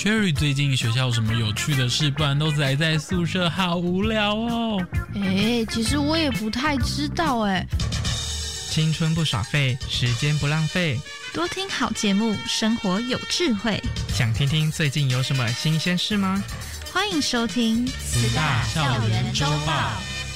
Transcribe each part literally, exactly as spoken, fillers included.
Sherry 最近学校有什么有趣的事？不然都宅在宿舍好无聊哦。 哎，其实我也不太知道哎。 青春不耍废，时间不浪费， 多听好节目，生活有智慧。 想听听最近有什么新鲜事吗？ 欢迎收听慈大校园周报。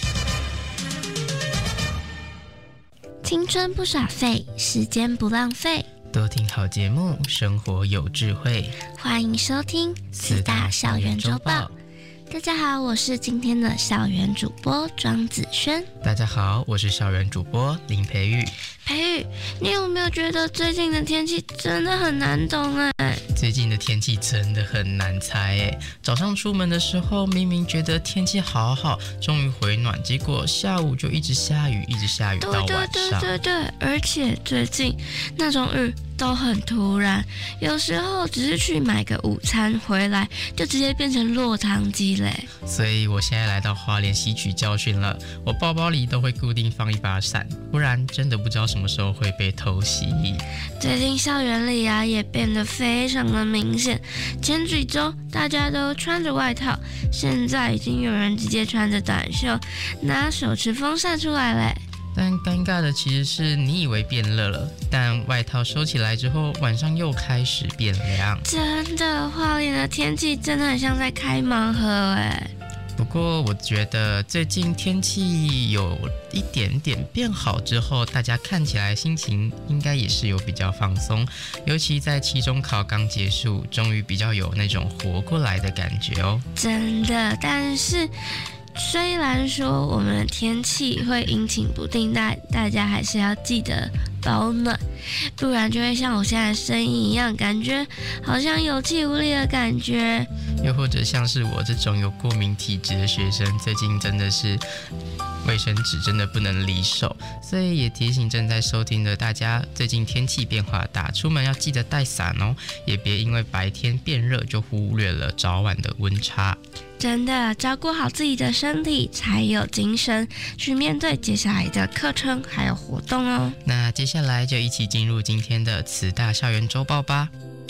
青春不耍废，时间不浪费， 多听好节目，生活有智慧。 欢迎收听慈大校园周报。大家好，我是今天的校园主播庄子轩。 大家好，我是校园主播林培育。 培育，你有没有觉得最近的天气真的很难懂哎？ 最近的天气真的很难猜哎。早上出门的时候，明明觉得天气好好，终于回暖，结果下午就一直下雨，一直下雨到晚上。 对对对对对，而且最近那种雨都很突然，有时候只是去买个午餐回来，就直接变成落汤鸡嘞。 所以我现在来到花莲吸取教训了，我包包里都会固定放一把伞，不然真的不知道什么时候会被偷袭。 最近校园里啊也变得非常的明显，前几周大家都穿着外套，现在已经有人直接穿着短袖，拿手持风扇出来嘞。 但尴尬的其实是你以为变热了，但外套收起来之后，晚上又开始变凉。 真的，花莲的天气真的很像在开盲盒哎。 不过我觉得最近天气有一点点变好之后，大家看起来心情应该也是有比较放松，尤其在期中考刚结束，终于比较有那种活过来的感觉哦。 真的，但是虽然说我们的天气会阴晴不定，但大家还是要记得保暖，不然就会像我现在的声音一样，感觉好像有气无力的感觉。 又或者像是我这种有过敏体质的学生，最近真的是卫生纸真的不能离手，所以也提醒正在收听的大家，最近天气变化大，出门要记得带伞哦，也别因为白天变热就忽略了早晚的温差。 真的，照顾好自己的身体，才有精神去面对接下来的课程还有活动哦。 那接下来就一起进入今天的慈大校园周报吧。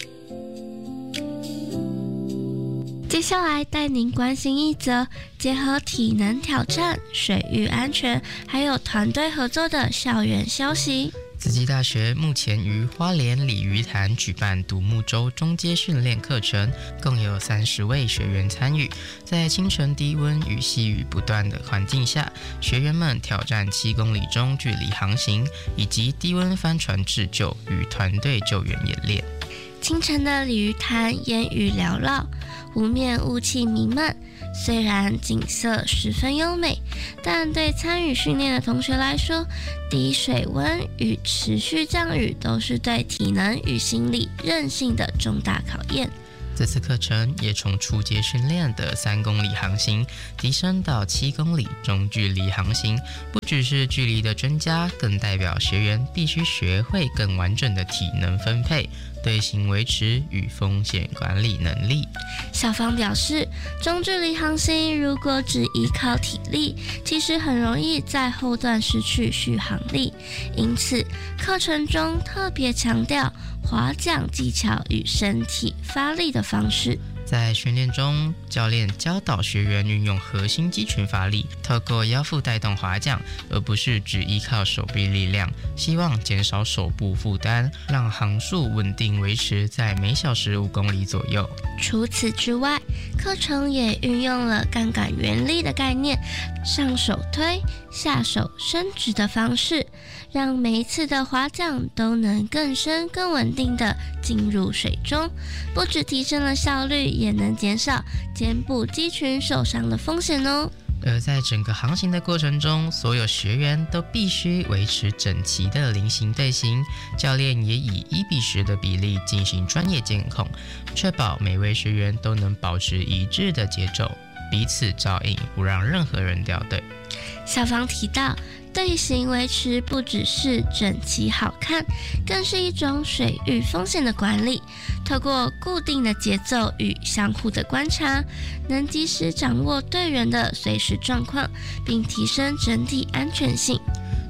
接下来带您关心一则结合体能挑战、水域安全还有团队合作的校园消息。 慈济大学目前于花莲鲤鱼潭举办独木舟中阶训练课程，共有三十位学员参与。在清晨低温与细雨不断的环境下，学员们挑战七公里中距离航行，以及低温帆船自救与团队救援演练。 清晨的鲤鱼潭烟雨缭绕，湖面雾气弥漫，虽然景色十分优美，但对参与训练的同学来说，低水温与持续降雨都是对体能与心理韧性的重大考验。 这次课程也从初阶训练的三公里航行提升到七公里中距离航行，不只是距离的增加，更代表学员必须学会更完整的体能分配、队形维持与风险管理能力。 校方表示，中距离航行如果只依靠体力，其实很容易在后段失去续航力，因此课程中特别强调划桨技巧与身体发力的方式。 在训练中，教练教导学员运用核心肌群发力，透过腰腹带动划桨，而不是只依靠手臂力量，希望减少手部负担，让航速稳定维持在每小时五公里左右。 除此之外，课程也运用了杠杆原理的概念，上手推、下手伸直的方式，让每一次的划桨都能更深更稳定地进入水中，不只提升了效率，也能减少肩部肌群受伤的风险哦。 而在整个航行的过程中，所有学员都必须维持整齐的菱形队形，教练也以一比十的比例进行专业监控，确保每位学员都能保持一致的节奏，彼此照应，不让任何人掉队。 校方提到，队形维持不只是整齐好看，更是一种水域风险的管理。透过固定的节奏与相互的观察，能及时掌握队员的随时状况，并提升整体安全性。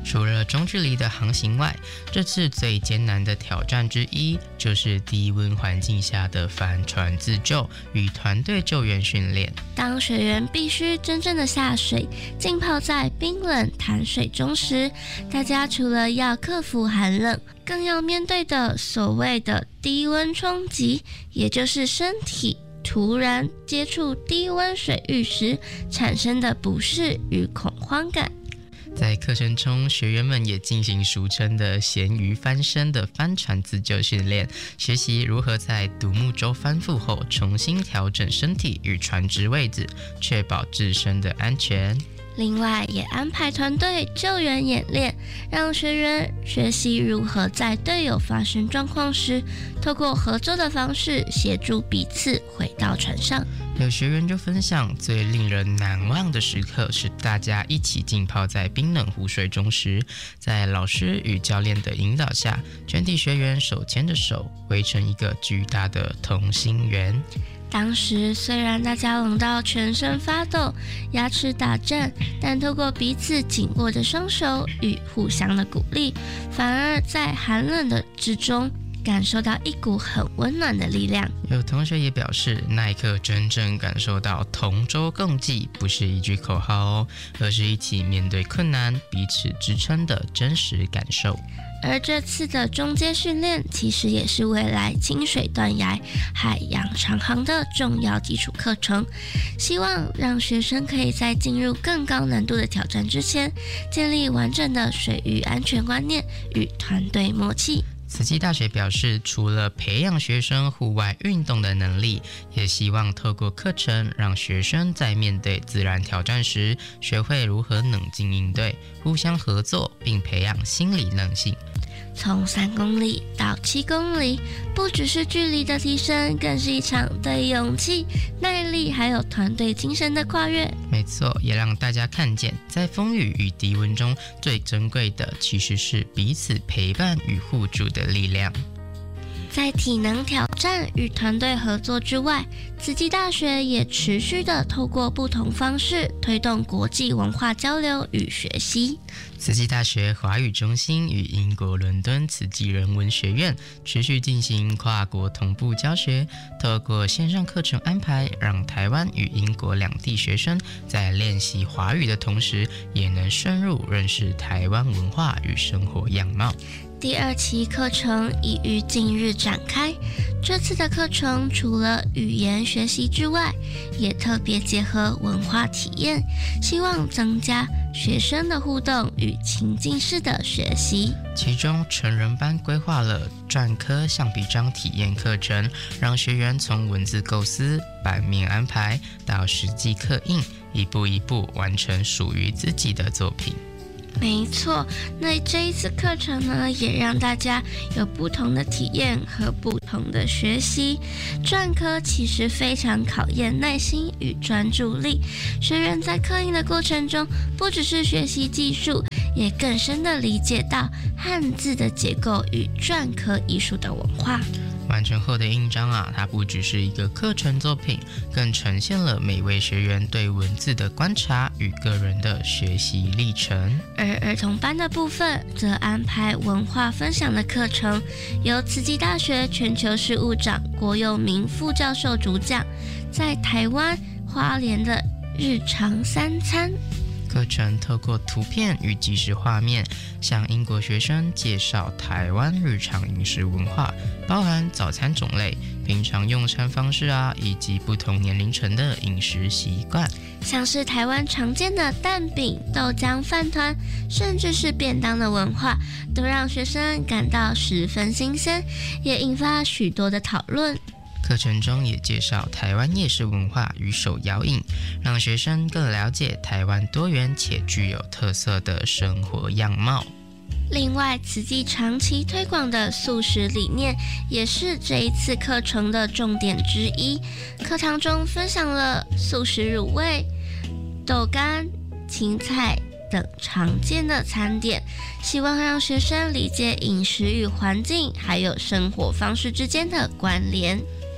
除了中距离的航行外，这次最艰难的挑战之一就是低温环境下的帆船自救与团队救援训练。 当学员必须真正的下水，浸泡在冰冷潭水中时，大家除了要克服寒冷，更要面对的所谓的低温冲击，也就是身体突然接触低温水域时产生的不适与恐慌感。 在课程中，学员们也进行俗称的咸鱼翻身的帆船自救训练，学习如何在独木舟翻覆后重新调整身体与船只位置，确保自身的安全。 另外也安排团队救援演练，让学员学习如何在队友发生状况时，透过合作的方式协助彼此回到船上。 有学员就分享，最令人难忘的时刻是大家一起浸泡在冰冷湖水中时，在老师与教练的引导下，全体学员手牵着手，围成一个巨大的同心圆。 当时虽然大家冷到全身发抖，牙齿打颤，但透过彼此紧握的双手与互相的鼓励，反而在寒冷的之中感受到一股很温暖的力量。 有同学也表示，那一刻真正感受到同舟共济不是一句口号哦，而是一起面对困难、彼此支撑的真实感受。 而这次的中阶训练其实也是未来清水断崖、海洋长航的重要基础课程，希望让学生可以在进入更高难度的挑战之前，建立完整的水域安全观念与团队默契。 慈济大学表示，除了培养学生户外运动的能力，也希望透过课程让学生在面对自然挑战时，学会如何冷静应对，互相合作，并培养心理韧性。 从三公里到七公里，不只是距离的提升，更是一场对勇气、耐力还有团队精神的跨越。 没错，也让大家看见，在风雨与低温中，最珍贵的其实是彼此陪伴与互助的力量。 在体能挑战与团队合作之外，慈济大学也持续的透过不同方式推动国际文化交流与学习。 慈济大学华语中心与英国伦敦慈济人文学院持续进行跨国同步教学，透过线上课程安排，让台湾与英国两地学生在练习华语的同时，也能深入认识台湾文化与生活样貌。 第二期课程已于近日展开，这次的课程除了语言学习之外，也特别结合文化体验，希望增加学生的互动与情境式的学习。 其中成人班规划了篆刻橡皮章体验课程，让学员从文字构思、版面安排到实际刻印，一步一步完成属于自己的作品。 没错，那这一次课程呢，也让大家有不同的体验和不同的学习。篆刻其实非常考验耐心与专注力，学员在刻印的过程中，不只是学习技术，也更深地理解到汉字的结构与篆刻艺术的文化。 完成后的印章啊，它不只是一个课程作品，更呈现了每位学员对文字的观察与个人的学习历程。 而儿童班的部分则安排文化分享的课程，由慈济大学全球事务长郭佑明副教授主讲，在台湾花莲的日常三餐。 课程透过图片与即时画面，向英国学生介绍台湾日常饮食文化，包含早餐种类、平常用餐方式啊，以及不同年龄层的饮食习惯， 像是台湾常见的蛋饼、豆浆、饭团，甚至是便当的文化，都让学生感到十分新鲜，也引发许多的讨论。 课程中也介绍台湾夜市文化与手摇饮，让学生更了解台湾多元且具有特色的生活样貌。 另外，慈济长期推广的素食理念也是这一次课程的重点之一。课堂中分享了素食卤味、豆干、青菜等常见的餐点，希望让学生理解饮食与环境还有生活方式之间的关联。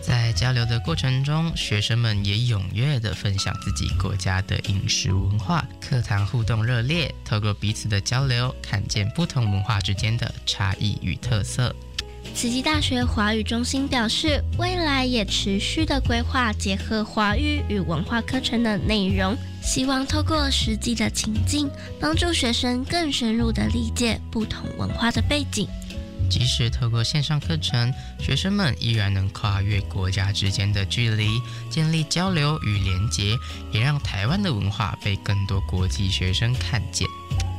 在交流的过程中，学生们也踊跃地分享自己国家的饮食文化，课堂互动热烈，透过彼此的交流，看见不同文化之间的差异与特色。 慈济大学华语中心表示，未来也持续的规划结合华语与文化课程的内容，希望透过实际的情境，帮助学生更深入的理解不同文化的背景。 即使透过线上课程，学生们依然能跨越国家之间的距离，建立交流与连结，也让台湾的文化被更多国际学生看见。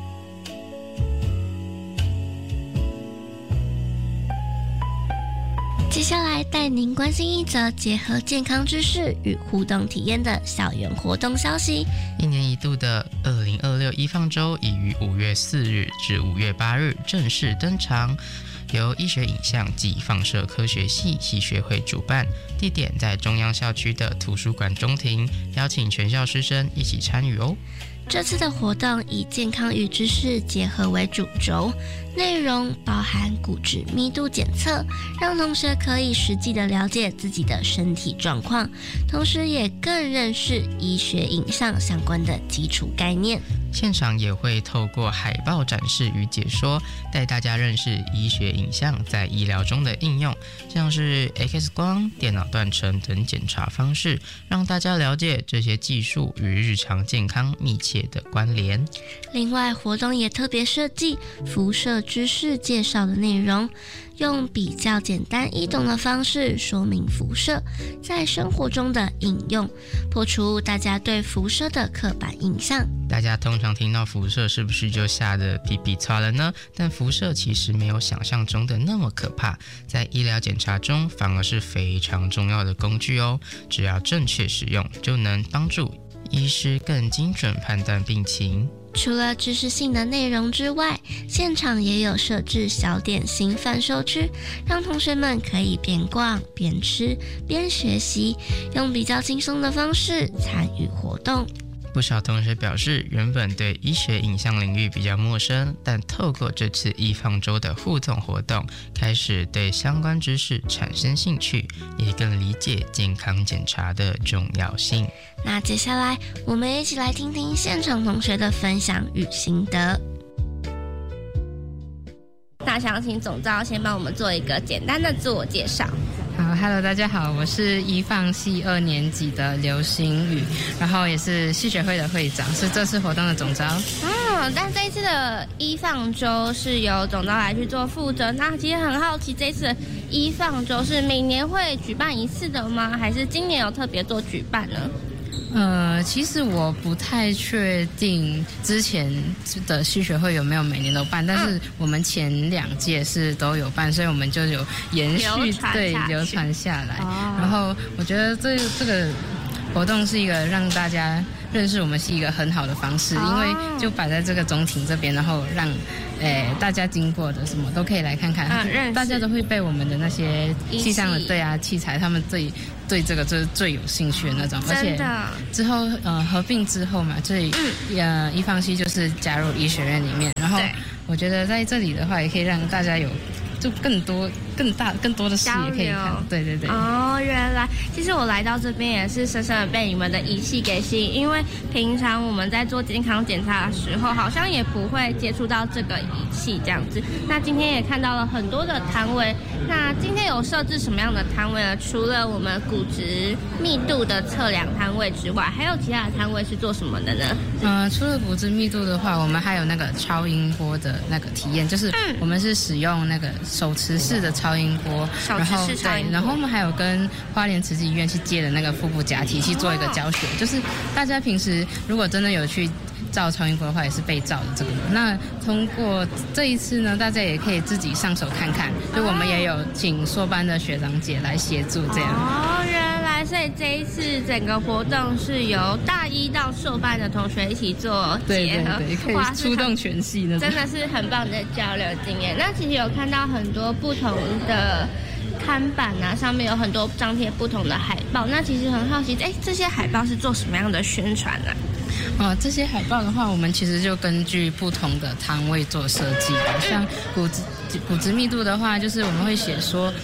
接下来带您关心一则结合健康知识与互动体验的校园活动消息。 一年一度的二零二六医放周已于五月四日至五月八日正式登场，由医学影像及放射科学系系学会主办，地点在中央校区的图书馆中庭，邀请全校师生一起参与哦。 这次的活动以健康与知识结合为主轴，内容包含骨质密度检测，让同学可以实际的了解自己的身体状况，同时也更认识医学影像相关的基础概念。 现场也会透过海报展示与解说，带大家认识医学影像在医疗中的应用，像是 X 光、电脑断层等检查方式，让大家了解这些技术与日常健康密切的关联。 另外，活动也特别设计辐射知识介绍的内容，用比较简单易懂的方式说明辐射在生活中的应用，破除大家对辐射的刻板印象。 大家通常听到辐射是不是就吓得皮皮剉了呢？但辐射其实没有想象中的那么可怕，在医疗检查中反而是非常重要的工具哦。只要正确使用，就能帮助医师更精准判断病情。 除了知识性的内容之外，现场也有设置小点心贩售区，让同学们可以边逛边吃边学习，用比较轻松的方式参与活动。 不少同学表示，原本对医学影像领域比较陌生，但透过这次医放周的互动活动，开始对相关知识产生兴趣，也更理解健康检查的重要性。 那接下来，我们一起来听听现场同学的分享与心得。那想请总召先帮我们做一个简单的自我介绍。 好 ，Hello， 大家好，我是医放系二年级的刘星宇，然后也是系学会的会长，是这次活动的总召。 哦，但这一次的医放周是由总召来去做负责。那其实很好奇，这一次的医放周是每年会举办一次的吗？还是今年有特别做举办呢？ 呃，其实我不太确定之前的系学会有没有每年都办，但是我们前两届是都有办，所以我们就有延续对流传下来。哦、然后我觉得这这个活动是一个让大家认识我们是一个很好的方式，哦、因为就摆在这个中庭这边，然后让诶大家经过的什么都可以来看看，嗯、大家都会被我们的那些系上的对啊器材，他们最对这个就是最有兴趣的那种，而且之后呃合并之后嘛，这里、嗯、呃医放系就是加入医学院里面，然后我觉得在这里的话，也可以让大家有就更多、更大、更多的视野可以看。对对对。 哦，原来其实我来到这边也是深深的被你们的仪器给吸引，因为平常我们在做健康检查的时候，好像也不会接触到这个仪器这样子。那今天也看到了很多的摊位，那今天有设置什么样的摊位呢？除了我们骨质密度的测量摊位之外，还有其他的摊位是做什么的呢？ 呃，除了骨质密度的话，我们还有那个超音波的那个体验，就是我们是使用那个手持式的超音波， 手持式超音波， 然后我们还有跟花莲慈济医院去借的那个腹部假体去做一个教学，哦、就是大家平时如果真的有去照超音波的话，也是被照的这个。那通过这一次呢，大家也可以自己上手看看，就我们也有请硕班的学长姐来协助这样。 哦，原来所以这一次整个活动是由大一到硕班的同学一起做结合， 对对对，可以出动全系那种， 真的是很棒的交流经验。那其实有看到很多不同的看板啊，上面有很多张贴不同的海报。那其实很好奇，哎，这些海报是做什么样的宣传啊？ 哦，这些海报的话，我们其实就根据不同的摊位做设计的。像骨质骨质密度的话，就是我们会写说，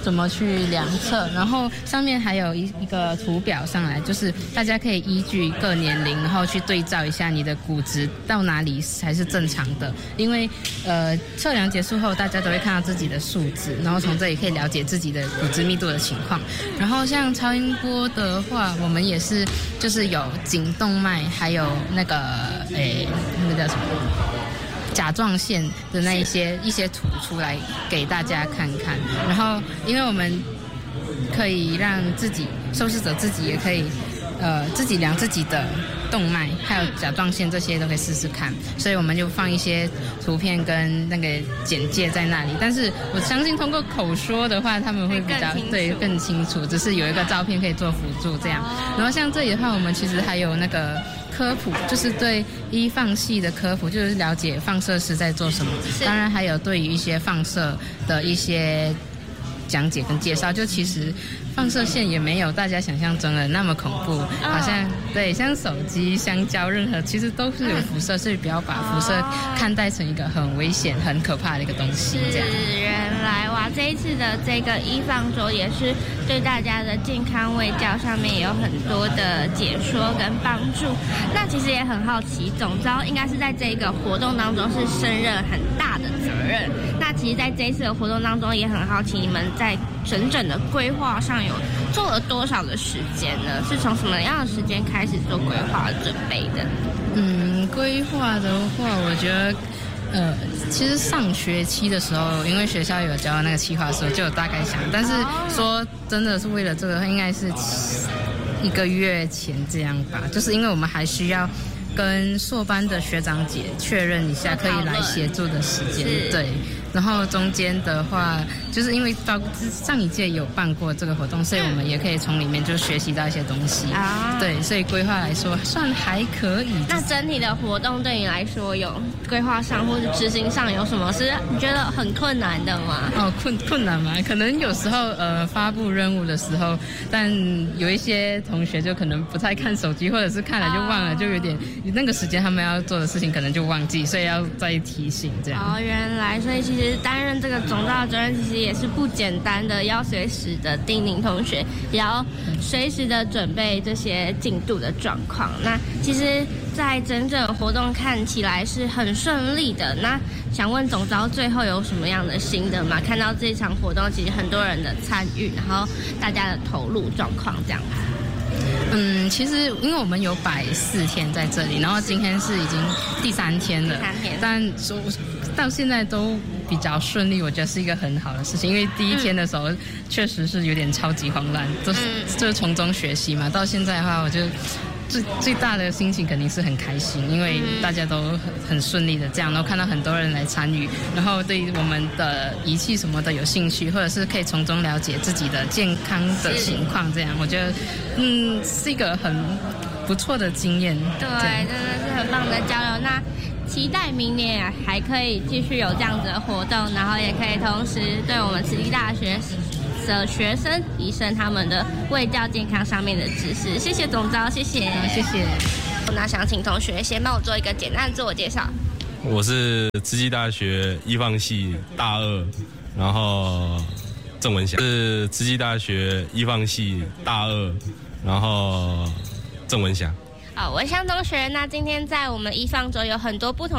怎么去量测，然后上面还有一一个图表上来，就是大家可以依据各年龄，然后去对照一下你的骨质到哪里才是正常的。因为呃测量结束后，大家都会看到自己的数值，然后从这里可以了解自己的骨质密度的情况。然后像超音波的话，我们也是就是有颈动脉，还有那个诶那个叫什么甲状腺的那一些一些图出来给大家看看。然后因为我们可以让自己受试者自己也可以呃自己量自己的动脉还有甲状腺，这些都可以试试看，所以我们就放一些图片跟那个简介在那里。但是我相信通过口说的话他们会比较对更清楚，只是有一个照片可以做辅助这样。然后像这里的话，我们其实还有那个科普，就是对医放系的科普，就是了解放射师在做什么，当然还有对于一些放射的一些讲解跟介绍。就其实放射线也没有大家想象中的那么恐怖，好像对像手机、香蕉，任何其实都是有辐射，所以不要把辐射看待成一个很危险、很可怕的一个东西。这样。 是，原来哇，这一次的这个医放周也是对大家的健康卫教上面也有很多的解说跟帮助。那其实也很好奇，总召应该是在这个活动当中是胜任很大的责任。那其实在这一次的活动当中也很好奇，你们在整整的规划上有做了多少的时间呢？是从什么样的时间开始做规划准备的？ 嗯，规划的话，我觉得呃，其实上学期的时候，因为学校有教那个企划的时候，就有大概想，但是说真的是为了这个，应该是一个月前这样吧。就是因为我们还需要跟硕班的学长姐确认一下可以来协助的时间，对。然后中间的话，就是因为上一届有办过这个活动，所以我们也可以从里面就学习到一些东西。啊，对，所以规划来说算还可以。 那整体的活动对你来说，有规划上或者执行上有什么是你觉得很困难的吗？ 哦，困困难吗？可能有时候呃发布任务的时候，但有一些同学就可能不太看手机，或者是看了就忘了，就有点那个时间他们要做的事情可能就忘记，所以要再提醒这样。 哦，原来，所以其实担任这个总召的责任其实也是不简单的，要随时的叮咛同学，也要随时的准备这些进度的状况。那其实在整整活动看起来是很顺利的。那想问总召最后有什么样的心得吗？看到这场活动其实很多人的参与，然后大家的投入状况这样子。 嗯，其实因为我们有摆四天在这里，然后今天是已经第三天了，但说到现在都比较顺利，我觉得是一个很好的事情。因为第一天的时候确实是有点超级慌乱，就是就是从中学习嘛。到现在的话，我就最最大的心情肯定是很开心，因为大家都很很顺利的这样，然后看到很多人来参与，然后对我们的仪器什么的有兴趣，或者是可以从中了解自己的健康的情况，这样我觉得嗯是一个很不错的经验。 对，真的是很棒的交流。那期待明年还可以继续有这样子的活动，然后也可以同时对我们慈济大学的学生提升他们的卫教健康上面的知识。谢谢总召，谢谢， 谢谢。 那想请同学先帮我做一个简单的自我介绍。 我是慈济大学医放系大二，然后郑文祥是慈济大学医放系大二，然后郑文祥。 好，文祥同学，那今天在我们医放周有很多不同